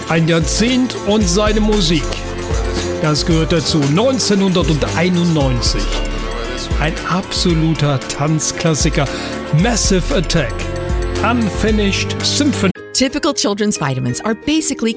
Ein Jahrzehnt und seine Musik. Das gehört dazu. 1991. Ein absoluter Tanzklassiker. Massive Attack. Unfinished Symphony. Typical children's vitamins are basically